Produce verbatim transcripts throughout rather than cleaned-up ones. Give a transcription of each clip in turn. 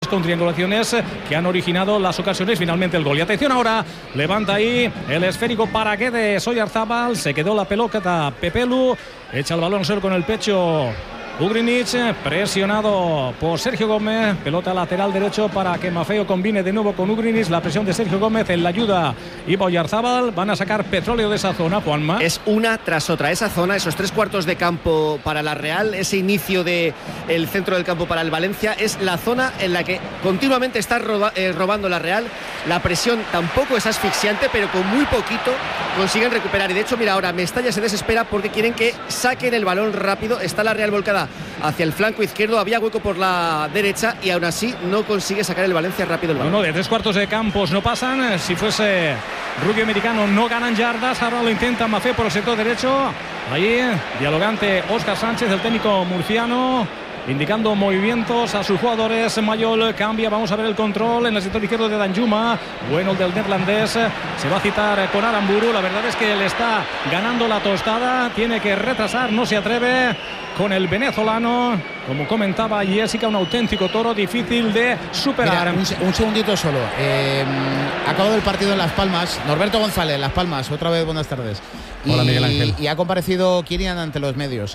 con triangulaciones que han originado las ocasiones, finalmente el gol. Y atención ahora, levanta ahí el esférico para Guedes Oyarzábal, se quedó la pelota Pepelu, echa el balón solo con el pecho Ugrinic, presionado por Sergio Gómez, pelota lateral derecho para que Maffeo combine de nuevo con Ugrinic, la presión de Sergio Gómez en la ayuda y Oyarzábal, van a sacar petróleo de esa zona, Juanma. Es una tras otra, esa zona, esos tres cuartos de campo para la Real, ese inicio del centro del campo para el Valencia, es la zona en la que continuamente está roba, eh, robando la Real, la presión tampoco es asfixiante, pero con muy poquito consiguen recuperar, y de hecho mira ahora Mestalla se desespera porque quieren que saquen el balón rápido, está la Real volcada hacia el flanco izquierdo, había hueco por la derecha y aún así no consigue sacar el Valencia rápido el balón. No, no, de tres cuartos de campos no pasan, si fuese rugby americano no ganan yardas, ahora lo intenta Maffeo por el sector derecho, ahí dialogante Óscar Sánchez, el técnico murciano, indicando movimientos a sus jugadores. Mayol cambia, vamos a ver el control en el sector izquierdo de Danjuma, bueno el del neerlandés, se va a citar con Aramburu, la verdad es que le está ganando la tostada, tiene que retrasar, no se atreve con el venezolano, como comentaba Jessica, un auténtico toro difícil de superar. Mira, un, un segundito solo, eh, acabo del partido en Las Palmas, Norberto González, Las Palmas, otra vez buenas tardes. Hola y, Miguel Ángel. Y ha comparecido Kilian ante los medios.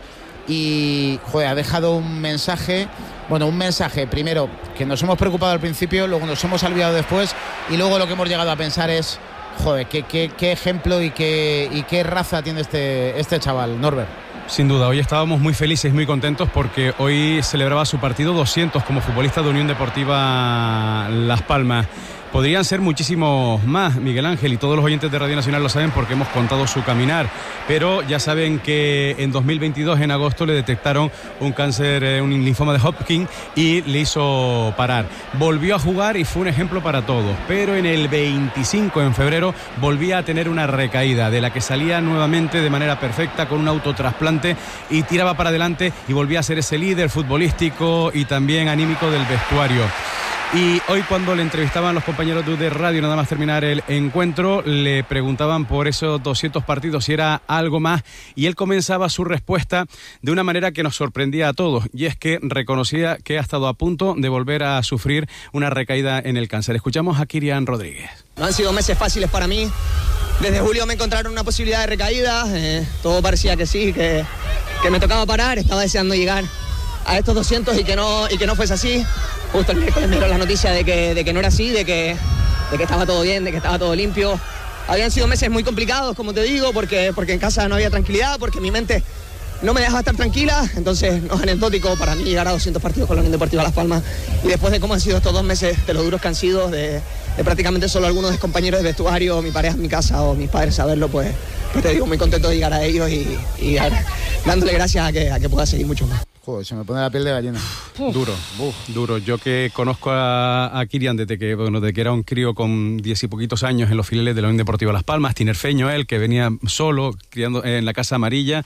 Y joder, ha dejado un mensaje, bueno, un mensaje primero que nos hemos preocupado al principio, luego nos hemos olvidado después y luego lo que hemos llegado a pensar es, joder, qué, qué, qué ejemplo y qué, y qué raza tiene este, este chaval, Norbert. Sin duda, hoy estábamos muy felices y muy contentos porque hoy celebraba su partido doscientos como futbolista de Unión Deportiva Las Palmas. Podrían ser muchísimos más, Miguel Ángel, y todos los oyentes de Radio Nacional lo saben porque hemos contado su caminar, pero ya saben que en dos mil veintidós, en agosto, le detectaron un cáncer, un linfoma de Hodgkin y le hizo parar. Volvió a jugar y fue un ejemplo para todos, pero en el veinticinco, en febrero, volvía a tener una recaída de la que salía nuevamente de manera perfecta con un autotrasplante y tiraba para adelante y volvía a ser ese líder futbolístico y también anímico del vestuario. Y hoy cuando le entrevistaban los compañeros de Radio, nada más terminar el encuentro, le preguntaban por esos doscientos partidos si era algo más y él comenzaba su respuesta de una manera que nos sorprendía a todos, y es que reconocía que ha estado a punto de volver a sufrir una recaída en el cáncer. Escuchamos a Kirian Rodríguez. No han sido meses fáciles para mí. Desde julio me encontraron una posibilidad de recaída, eh, todo parecía que sí, que, que me tocaba parar, estaba deseando llegar a estos doscientos y que no, y que no fuese así. Justo el miércoles me dieron la noticia de que, de que no era así, de que, de que estaba todo bien, de que estaba todo limpio. Habían sido meses muy complicados, como te digo, porque, porque en casa no había tranquilidad, porque mi mente no me dejaba estar tranquila. Entonces no es anecdótico para mí llegar a doscientos partidos con la Unión Deportiva Las Palmas. Y después de cómo han sido estos dos meses, de lo duros que han sido, de, de prácticamente solo algunos de compañeros de vestuario, mi pareja en mi casa o mis padres saberlo, pues, pues te digo, muy contento de llegar a ellos y, y a, dándole gracias a que, a que pueda seguir mucho más. Joder, se me pone la piel de gallina. Uf. Duro, uf, duro. Yo que conozco a, a Kirian desde que, bueno, desde que era un crío con diez y poquitos años en los filiales de la Unión Deportiva Las Palmas, tinerfeño él, que venía solo, criando en la Casa Amarilla.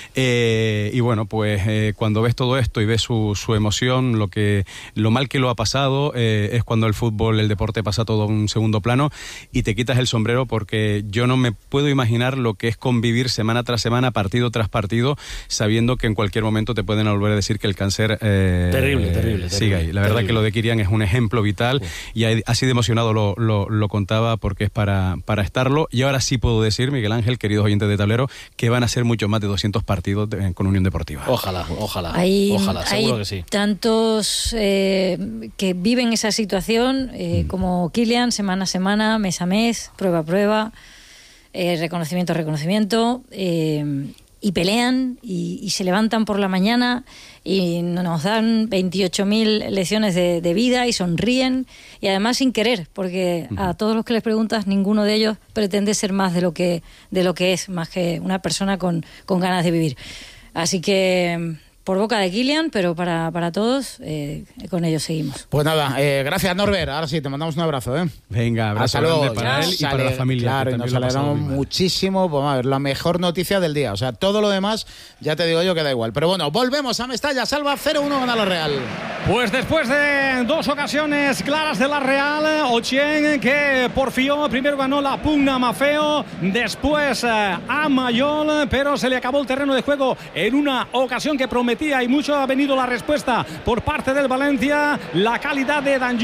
Eh, y bueno, pues eh, cuando ves todo esto y ves su, su emoción, lo que lo mal que lo ha pasado, eh, es cuando el fútbol, el deporte pasa todo a un segundo plano y te quitas el sombrero, porque yo no me puedo imaginar lo que es convivir semana tras semana, partido tras partido, sabiendo que en cualquier momento te pueden volver a decir que el cáncer eh, terrible, terrible, sigue terrible, ahí. La verdad terrible. que lo de Kirian es un ejemplo vital. Uf. Y así de emocionado lo, lo, lo contaba porque es para, para estarlo. Y ahora sí puedo decir, Miguel Ángel, queridos oyentes de Tablero, que van a ser mucho más de doscientos partidos de, con Unión Deportiva. Ojalá, ojalá, hay, ojalá, seguro hay que sí. Tantos eh, que viven esa situación eh, mm. como Kilian, semana a semana, mes a mes, prueba a prueba, eh, reconocimiento a reconocimiento, eh, y pelean y, y se levantan por la mañana y nos dan veintiocho mil lecciones de, de vida y sonríen, y además sin querer, porque uh-huh. a todos los que les preguntas, ninguno de ellos pretende ser más de lo que, de lo que es, más que una persona con, con ganas de vivir. Así que por boca de Kilian, pero para, para todos, eh, con ellos seguimos. Pues nada, eh, gracias Norbert, ahora sí, te mandamos un abrazo, ¿eh? Venga, abrazo grande para él y sale, para la familia. Claro, y nos alegramos muchísimo, pues a ver, la mejor noticia del día, o sea, todo lo demás, ya te digo yo que da igual. Pero bueno, volvemos a Mestalla, Salva, cero uno gana la Real. Pues después de dos ocasiones claras de la Real, Ochien, que porfió, primero ganó la pugna a Maffeo, después a Mayol, pero se le acabó el terreno de juego en una ocasión que prometía y mucho. Ha venido la respuesta por parte del Valencia, la calidad de Danjuma.